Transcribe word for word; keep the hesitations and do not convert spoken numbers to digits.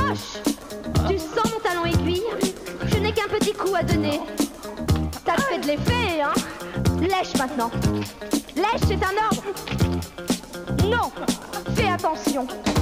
Approche. Tu sens mon talon aiguille? Je n'ai qu'un petit coup à donner. Ça te fait de l'effet, hein? Lèche maintenant. Lèche, c'est un ordre. Non. Fais attention.